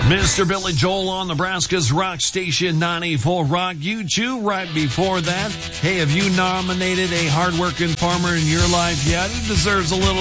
Mr. Billy Joel on Nebraska's Rock Station 94 Rock. You too, right before that. Hey, have you nominated a hardworking farmer in your life yet? He deserves a little